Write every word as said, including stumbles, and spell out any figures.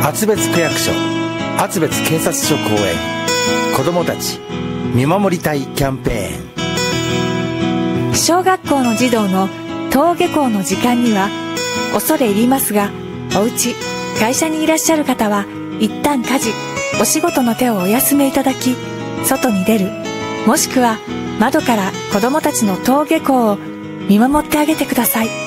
厚別区役所、厚別警察署公園、子どもたち見守り隊キャンペーン。 小学校の児童の登下校の時間には恐れ入りますが、お家、会社にいらっしゃる方は一旦家事、お仕事の手をお休めいただき、外に出る、もしくは窓から子どもたちの登下校を見守ってあげてください。